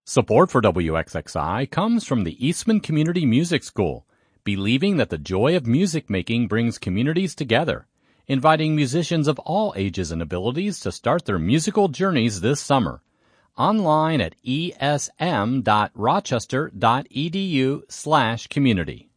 Support for WXXI comes from the Eastman Community Music School, believing that the joy of music making brings communities together, inviting musicians of all ages and abilities to start their musical journeys this summer. Online at esm.rochester.edu/community.